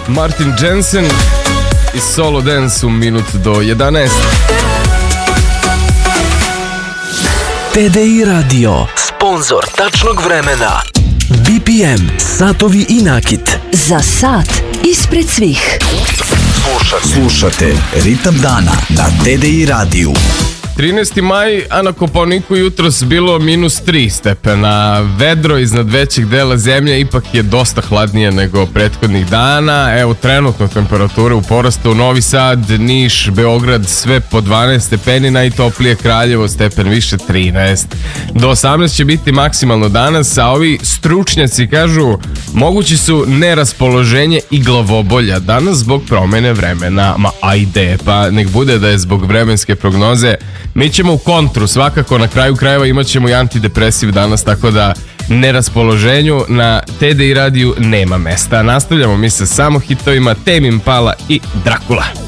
Martin Jensen i Solo Dance u minut do 11. TDI Radio, sponzor tačnog vremena. BPM, satovi i nakit. Za sat ispred svih. Slušate Ritam dana na TDI radiju. 13. maj, a na Kopaoniku jutros bilo -3 stepena. Vedro iznad većeg dela zemlje, ipak je dosta hladnije nego prethodnih dana. Evo, trenutno temperature u porastu: Novi Sad, Niš, Beograd, sve po 12 stepeni, najtoplije Kraljevo, stepen više 13. Do 18 će biti maksimalno danas, a ovi stručnjaci kažu mogući su neraspoloženje i glavobolja danas zbog promene vremena. Ma ajde, pa nek bude da je zbog vremenske prognoze. Mi ćemo u kontru, svakako na kraju krajeva imat ćemo i antidepresiv danas, tako da neraspoloženju na TDI radiju nema mesta. Nastavljamo mi sa samo hitovima Tame Impala i Dracula.